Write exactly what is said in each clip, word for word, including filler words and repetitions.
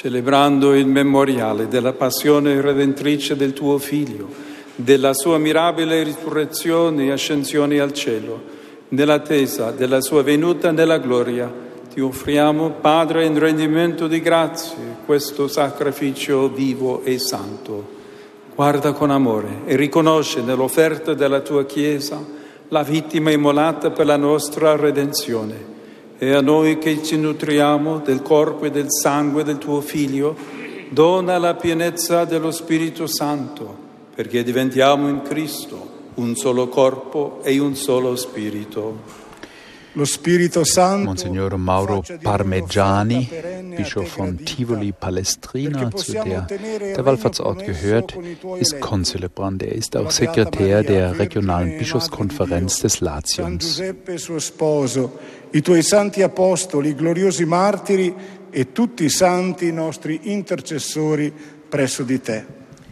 celebrando il memoriale della passione redentrice del tuo Figlio, della sua mirabile risurrezione e ascensione al cielo, nell'attesa della sua venuta nella gloria, ti offriamo, Padre, in rendimento di grazie, questo sacrificio vivo e santo. Guarda con amore e riconosce nell'offerta della tua Chiesa la vittima immolata per la nostra redenzione. E a noi che ci nutriamo del corpo e del sangue del tuo Figlio, dona la pienezza dello Spirito Santo, perché diventiamo in Cristo un solo corpo e un solo Spirito. Lo Spirito Santo, Monsignor Mauro Parmegiani, Bischof von Tivoli Palestrina, zu der der Wallfahrtsort gehört, ist Konzelebrant. Er ist auch Sekretär der regionalen Bischofskonferenz des Latiums. Giuseppe suo sposo, i tuoi santi apostoli, gloriosi martiri e tutti i santi nostri intercessori presso di te.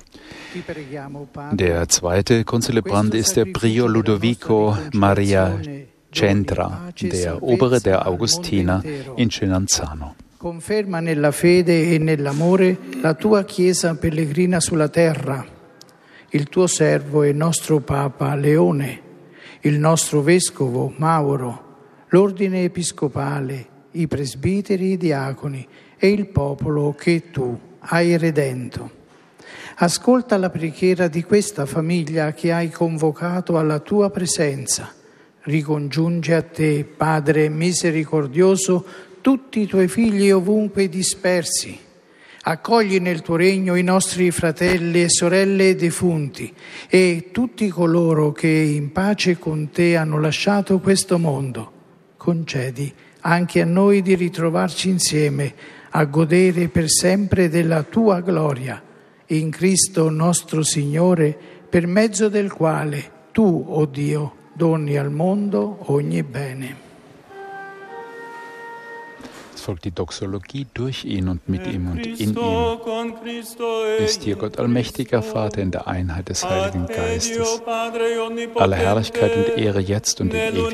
Der zweite Konzelebrant ist der Prior Ludovico Maria Centra, der Obere der Augustiner in Cinanzano. Conferma nella fede e nell'amore la tua Chiesa pellegrina sulla terra, il tuo servo e nostro Papa Leone, il nostro Vescovo Mauro, l'ordine episcopale, i presbiteri e i diaconi e il popolo che tu hai redento. Ascolta la preghiera di questa famiglia che hai convocato alla tua presenza. Ricongiunge a te, Padre misericordioso, tutti i tuoi figli ovunque dispersi. Accogli nel tuo regno i nostri fratelli e sorelle defunti e tutti coloro che in pace con te hanno lasciato questo mondo. Concedi anche a noi di ritrovarci insieme a godere per sempre della tua gloria. In Cristo nostro Signore, per mezzo del quale tu, o oh Dio, doni al mondo ogni bene. Es folgt die Doxologie: durch ihn und mit ihm und in ihm. Ist dir Gott allmächtiger Vater in der Einheit des Heiligen Geistes. Alle Herrlichkeit und Ehre jetzt und in Ewigkeit.